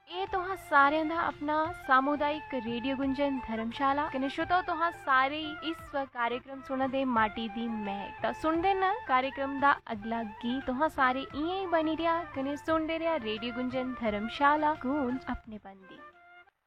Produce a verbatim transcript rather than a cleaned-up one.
ਇਹ ਤੁਹਾਂ ਸਾਰਿਆਂ ਦਾ ਆਪਣਾ सामुदायिक रेडियो गुंजन धर्मशाला कने श्रोताओ तुहां सारे ही इस वक्त कार्यक्रम सुना दे माटी दी महक ता सुनदे ना कार्यक्रम दा अगला गीत तुहां सारे इयां ही बनी रिया कने सुनदे रिया रेडियो गुंजन धर्मशाला गूंज अपने बंदी।